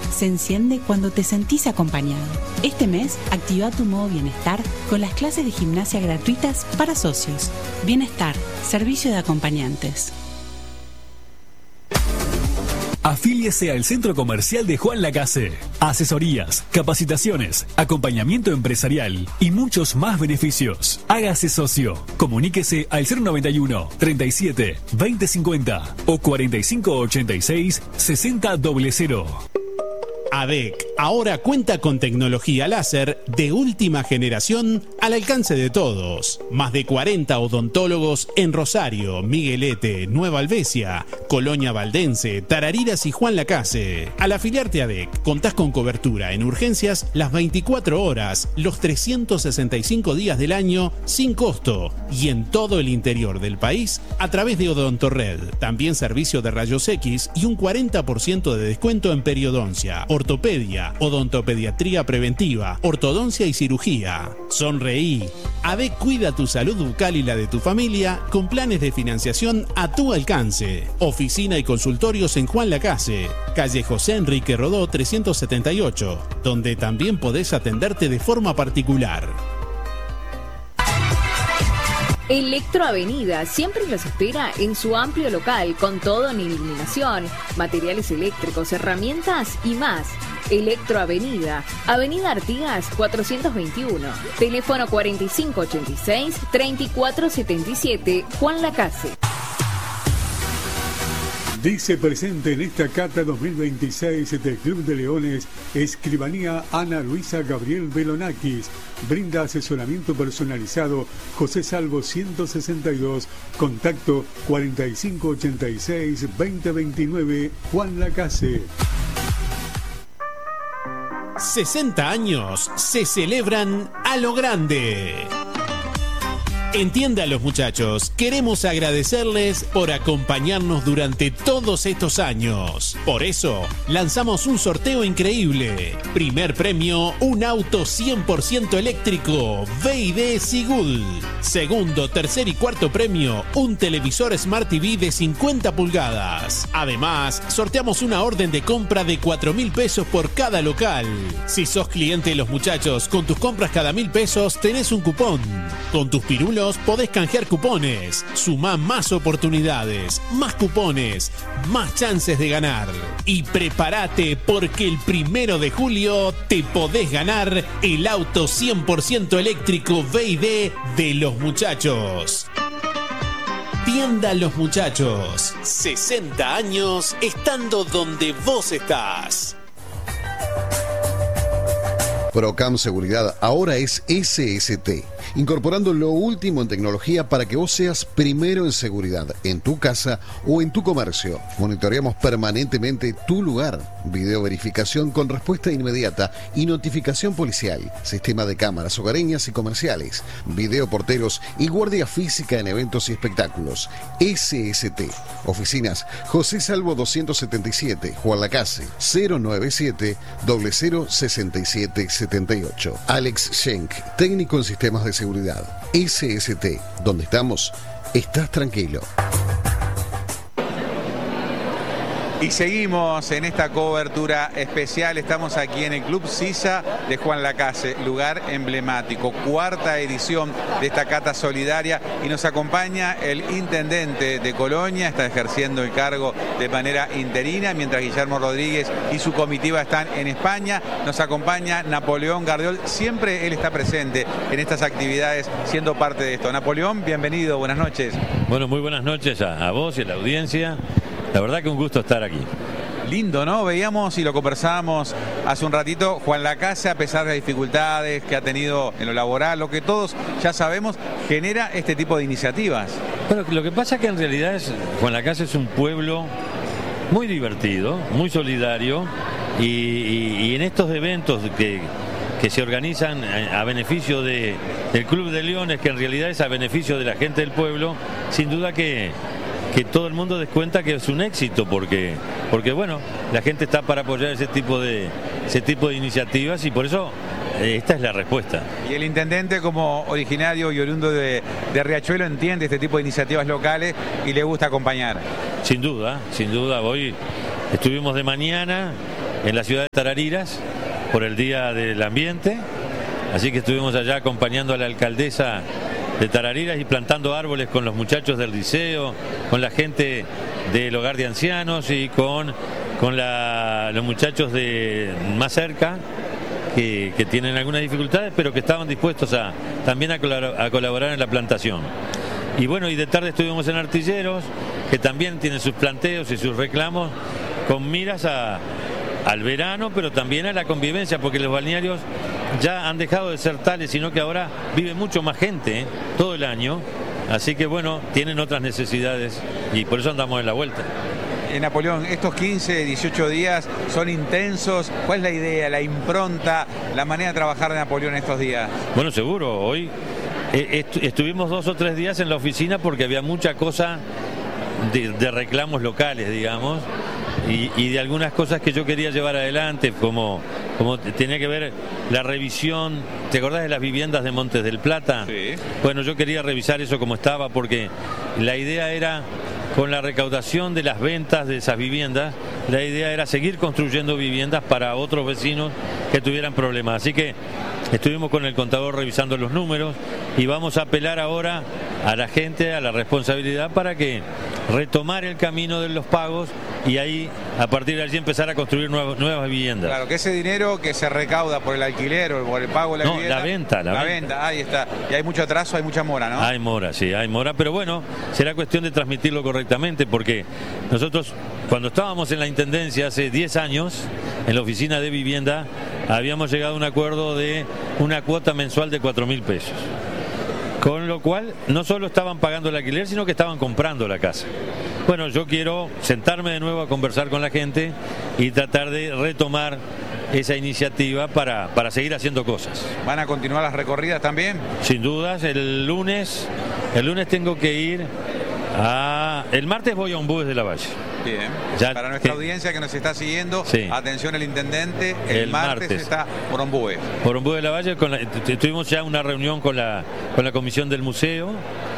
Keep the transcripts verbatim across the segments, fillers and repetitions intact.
se enciende cuando te sentís acompañado. Este mes, activa tu modo bienestar con las clases de gimnasia gratuitas para socios. Bienestar, servicio de acompañantes. Afíliese al Centro Comercial de Juan Lacase. Asesorías, capacitaciones, acompañamiento empresarial y muchos más beneficios. Hágase socio. Comuníquese al cero noventa y uno, treinta y siete, veinte cincuenta o cuarenta y cinco ochenta y seis, sesenta cero cero. A D E C ahora cuenta con tecnología láser de última generación al alcance de todos. Más de cuarenta odontólogos en Rosario, Miguelete, Nueva Alvesia, Colonia Valdense, Tarariras y Juan Lacase. Al afiliarte a D E C, contás con cobertura en urgencias las veinticuatro horas, los trescientos sesenta y cinco días del año, sin costo. Y en todo el interior del país, a través de Odontorred. También servicio de rayos X y un cuarenta por ciento de descuento en periodoncia, ortopedia, odontopediatría preventiva, ortodoncia y cirugía. Sonreí. A D E C cuida tu salud bucal y la de tu familia con planes de financiación a tu alcance. Oficina y consultorios en Juan Lacase, calle José Enrique Rodó trescientos setenta y ocho, donde también podés atenderte de forma particular. Electroavenida siempre los espera en su amplio local con todo en iluminación, materiales eléctricos, herramientas y más. Electroavenida, Avenida Artigas cuatrocientos veintiuno, teléfono cuarenta y cinco ochenta y seis, treinta y cuatro setenta y siete, Juan Lacase. Dice presente en esta cata dos mil veintiséis del Club de Leones, Escribanía Ana Luisa Gabriel Belonakis. Brinda asesoramiento personalizado José Salvo ciento sesenta y dos, contacto cuarenta y cinco ochenta y seis, veinte veintinueve, Juan Lacase. sesenta años se celebran a lo grande. Entienda, los muchachos, queremos agradecerles por acompañarnos durante todos estos años. Por eso, lanzamos un sorteo increíble. Primer premio, un auto cien por ciento eléctrico, V I D Sigul. Segundo, tercer y cuarto premio, un televisor Smart T V de cincuenta pulgadas. Además, sorteamos una orden de compra de cuatro mil pesos por cada local. Si sos cliente de los muchachos, con tus compras cada mil pesos tenés un cupón. Con tus pirulos podés canjear cupones. Sumá más oportunidades, más cupones, más chances de ganar. Y prepárate porque el primero de julio te podés ganar el auto cien por ciento eléctrico V I D de los muchachos. Tienda Los Muchachos. sesenta años estando donde vos estás. Procam Seguridad ahora es S S T, incorporando lo último en tecnología para que vos seas primero en seguridad, en tu casa o en tu comercio. Monitoreamos permanentemente tu lugar, video verificación con respuesta inmediata y notificación policial, sistema de cámaras hogareñas y comerciales, video porteros y guardia física en eventos y espectáculos. S S T, oficinas José Salvo doscientos setenta y siete, Juan Lacase, cero noventa y siete, cero cero sesenta y siete setenta y ocho. Alex Schenk, técnico en sistemas de seguridad. S S T, donde estamos, estás tranquilo. Y seguimos en esta cobertura especial. Estamos aquí en el Club Sisa de Juan Lacase, lugar emblemático, cuarta edición de esta cata solidaria, y nos acompaña el intendente de Colonia, está ejerciendo el cargo de manera interina, mientras Guillermo Rodríguez y su comitiva están en España. Nos acompaña Napoleón Gardiol, siempre él está presente en estas actividades, siendo parte de esto. Napoleón, bienvenido, buenas noches. Bueno, muy buenas noches a, a vos y a la audiencia. La verdad que un gusto estar aquí. Lindo, ¿no? Veíamos y lo conversábamos hace un ratito, Juan Lacase, a pesar de las dificultades que ha tenido en lo laboral, lo que todos ya sabemos, genera este tipo de iniciativas. Bueno, lo que pasa es que en realidad es, Juan Lacase es un pueblo muy divertido, muy solidario, y, y, y en estos eventos que, que se organizan a, a beneficio de, del Club de Leones, que en realidad es a beneficio de la gente del pueblo, sin duda que... que todo el mundo descuenta que es un éxito, porque, porque bueno, la gente está para apoyar ese tipo de, ese tipo de iniciativas, y por eso eh, esta es la respuesta. Y el intendente, como originario y oriundo de, de Riachuelo, entiende este tipo de iniciativas locales y le gusta acompañar. Sin duda, sin duda. Hoy estuvimos de mañana en la ciudad de Tarariras por el Día del Ambiente, así que estuvimos allá acompañando a la alcaldesa de Tarariras y plantando árboles con los muchachos del liceo, con la gente del hogar de ancianos y con, con la, los muchachos de más cerca que, que tienen algunas dificultades, pero que estaban dispuestos a, también a, colabor, a colaborar en la plantación. Y bueno, y de tarde estuvimos en Artilleros, que también tienen sus planteos y sus reclamos con miras a, al verano, pero también a la convivencia, porque los balnearios ya han dejado de ser tales, sino que ahora vive mucho más gente, ¿eh? todo el año, así que bueno, tienen otras necesidades y por eso andamos en la vuelta. Eh, Napoleón, estos quince, dieciocho días son intensos. ¿Cuál es la idea, la impronta, la manera de trabajar de Napoleón estos días? Bueno, seguro, hoy eh, est estuvimos dos o tres días en la oficina porque había mucha cosa de, de reclamos locales, digamos, y, y de algunas cosas que yo quería llevar adelante, como, como tenía que ver la revisión. ¿Te acordás de las viviendas de Montes del Plata? Sí. Bueno, yo quería revisar eso como estaba, porque la idea era, con la recaudación de las ventas de esas viviendas, la idea era seguir construyendo viviendas para otros vecinos que tuvieran problemas. Así que estuvimos con el contador revisando los números y vamos a apelar ahora a la gente, a la responsabilidad, para que retomar el camino de los pagos y ahí, a partir de allí, empezar a construir nuevas, nuevas viviendas. Claro, que ese dinero que se recauda por el alquiler o por el pago de la no, vivienda... la venta, la, la venta. venta. Ahí está. Y hay mucho atraso, hay mucha mora, ¿no? Hay mora, sí, hay mora, pero bueno, será cuestión de transmitirlo correctamente, porque nosotros, cuando estábamos en la Intendencia hace diez años, en la oficina de vivienda, habíamos llegado a un acuerdo de una cuota mensual de cuatro mil pesos. Con lo cual, no solo estaban pagando el alquiler, sino que estaban comprando la casa. Bueno, yo quiero sentarme de nuevo a conversar con la gente y tratar de retomar esa iniciativa para, para seguir haciendo cosas. ¿Van a continuar las recorridas también? Sin dudas, el lunes, el lunes tengo que ir a... El martes voy a Ombú desde la Valle. Bien. Ya para nuestra que... audiencia que nos está siguiendo, sí. Atención el intendente, el, el martes, martes está por Ombú. Por Ombú de la Valle, con la... tuvimos ya una reunión con la, con la comisión del museo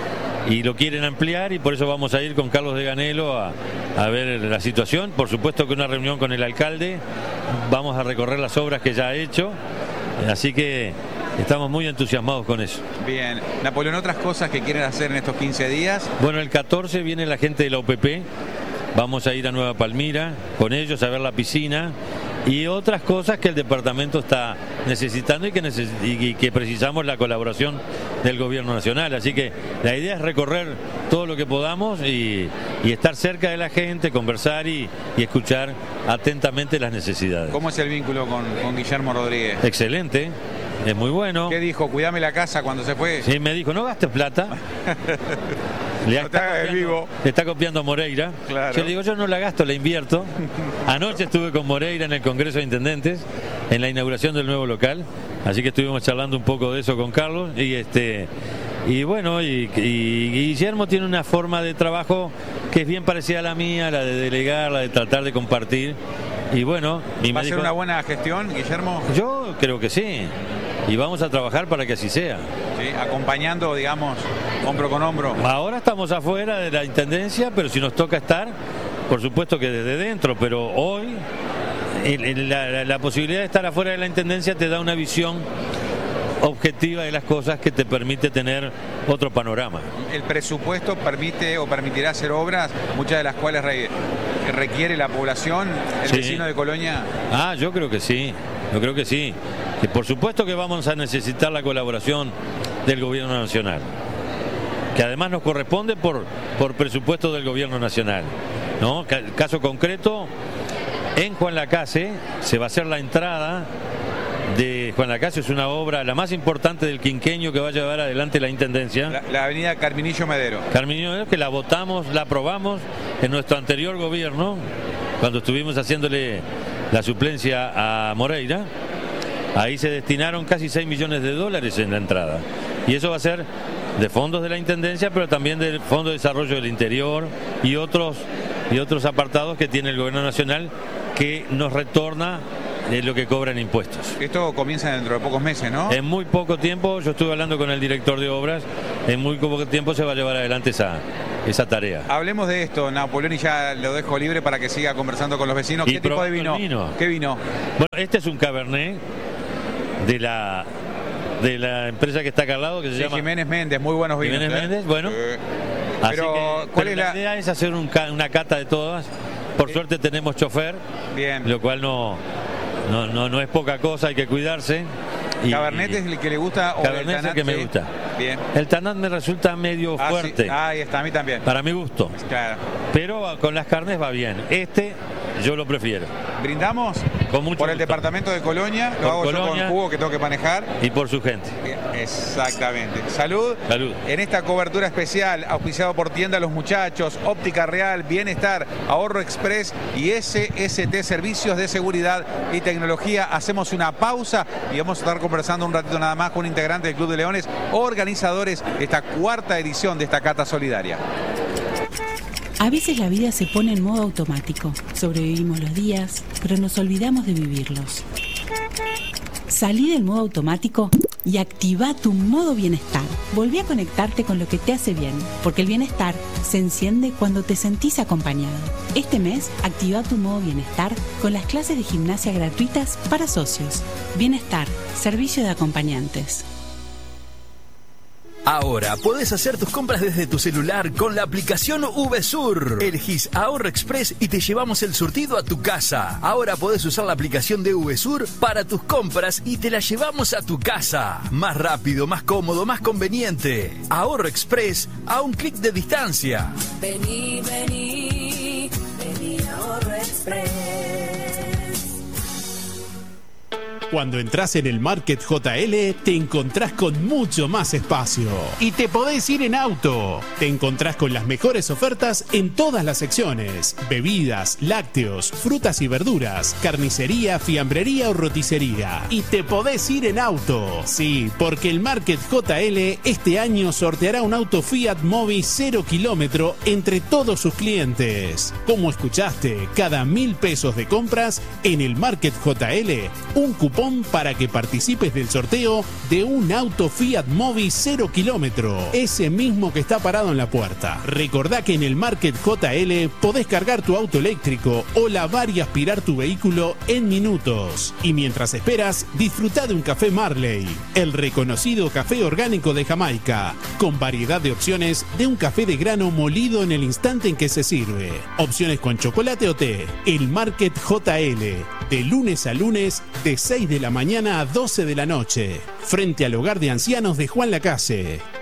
y lo quieren ampliar y por eso vamos a ir con Carlos de Ganelo a, a ver la situación. Por supuesto que una reunión con el alcalde, vamos a recorrer las obras que ya ha hecho, así que estamos muy entusiasmados con eso. Bien. Napoleón, ¿otras cosas que quieren hacer en estos quince días? Bueno, el catorce viene la gente de la O P P, vamos a ir a Nueva Palmira con ellos a ver la piscina y otras cosas que el departamento está necesitando y que, neces y que precisamos la colaboración del gobierno nacional. Así que la idea es recorrer todo lo que podamos y, y estar cerca de la gente, conversar y, y escuchar atentamente las necesidades. ¿Cómo es el vínculo con, con Guillermo Rodríguez? Excelente. Es muy bueno. ¿Qué dijo? Cuidame la casa cuando se fue. Sí, me dijo, no gastes plata. Le, no está copiando, vivo. le está copiando a Moreira. Claro. Yo le digo, yo no la gasto, la invierto. Anoche estuve con Moreira en el Congreso de Intendentes, en la inauguración del nuevo local. Así que estuvimos charlando un poco de eso con Carlos. Y este y bueno, y, y Guillermo tiene una forma de trabajo que es bien parecida a la mía, la de delegar, la de tratar de compartir. Y bueno, y ¿va a me ser dijo, una buena gestión, Guillermo? Yo creo que sí. Y vamos a trabajar para que así sea. Sí, acompañando, digamos, hombro con hombro. Ahora estamos afuera de la Intendencia, pero si nos toca estar, por supuesto que desde dentro, pero hoy el, el, la, la posibilidad de estar afuera de la Intendencia te da una visión objetiva de las cosas que te permite tener otro panorama. El presupuesto permite o permitirá hacer obras, muchas de las cuales re, requiere la población, el sí. vecino de Colonia. Ah, yo creo que sí, yo creo que sí. Que por supuesto que vamos a necesitar la colaboración del gobierno nacional, que además nos corresponde por, por presupuesto del gobierno nacional, ¿no? Caso concreto, en Juan Lacase se va a hacer la entrada de Juan Lacase, es una obra la más importante del quinquenio que va a llevar adelante la Intendencia. La, la avenida Carminillo Medero. Carminillo Medero, que la votamos, la aprobamos en nuestro anterior gobierno, cuando estuvimos haciéndole la suplencia a Moreira. Ahí se destinaron casi seis millones de dólares en la entrada. Y eso va a ser de fondos de la Intendencia, pero también del Fondo de Desarrollo del Interior y otros, y otros apartados que tiene el Gobierno Nacional que nos retorna de lo que cobran impuestos. Esto comienza dentro de pocos meses, ¿no? En muy poco tiempo, yo estuve hablando con el director de obras, en muy poco tiempo se va a llevar adelante esa, esa tarea. Hablemos de esto, Napoleón, y ya lo dejo libre para que siga conversando con los vecinos. ¿Qué Y tipo de probando vino? el vino. ¿Qué vino? Bueno, este es un Cabernet de la de la empresa que está acá al lado, que se Sí, llama Jiménez Méndez, muy buenos vinos. Jiménez ¿eh? Méndez, bueno. Eh, Así Pero, que, ¿cuál pero es la la...? idea es hacer un ca- una cata de todas. Por suerte tenemos chofer, Bien. lo cual no, no, no, no es poca cosa, hay que cuidarse. Y, ¿Cabernet es el que le gusta o Cabernet el es el Tanat? que me Sí. gusta. Bien. El Tanat me resulta medio Ah, sí. fuerte, Ah, ahí está, a mí también. para mi gusto. Claro. Pero con las carnes va bien. Este yo lo prefiero. ¿Brindamos? Con mucho Por el gusto. departamento de Colonia, lo Por hago yo Colonia. con jugo que tengo que manejar. Y por su gente. Exactamente. Salud. Salud. En esta cobertura especial, auspiciado por Tienda Los Muchachos, Óptica Real, Bienestar, Ahorro Express y S S T Servicios de Seguridad y Tecnología. Hacemos una pausa y vamos a estar conversando un ratito nada más con un integrante del Club de Leones, organizadores de esta cuarta edición de esta cata solidaria. A veces la vida se pone en modo automático. Sobrevivimos los días, pero nos olvidamos de vivirlos. Salí del modo automático y activa tu modo bienestar. Volví a conectarte con lo que te hace bien, porque el bienestar se enciende cuando te sentís acompañado. Este mes, activa tu modo bienestar con las clases de gimnasia gratuitas para socios. Bienestar, servicio de acompañantes. Ahora podés hacer tus compras desde tu celular con la aplicación VSUR. Elegís Ahorro Express y te llevamos el surtido a tu casa. Ahora podés usar la aplicación de VSUR para tus compras y te la llevamos a tu casa. Más rápido, más cómodo, más conveniente. Ahorro Express a un clic de distancia. Vení, vení, vení Ahorro Express. Cuando entras en el Market J L, te encontrás con mucho más espacio. Y te podés ir en auto. Te encontrás con las mejores ofertas en todas las secciones. Bebidas, lácteos, frutas y verduras, carnicería, fiambrería o roticería. Y te podés ir en auto. Sí, porque el Market J L este año sorteará un auto Fiat Mobi cero kilómetro entre todos sus clientes. Como escuchaste, cada mil pesos de compras en el Market J L, un cupón para que participes del sorteo de un auto Fiat Mobi cero kilómetro, ese mismo que está parado en la puerta. Recordá que en el Market J L podés cargar tu auto eléctrico o lavar y aspirar tu vehículo en minutos. Y mientras esperas, disfrutá de un café Marley, el reconocido café orgánico de Jamaica, con variedad de opciones de un café de grano molido en el instante en que se sirve. Opciones con chocolate o té. El Market J L, de lunes a lunes, de seis de la mañana a doce de la noche, frente al hogar de ancianos de Juan Lacase.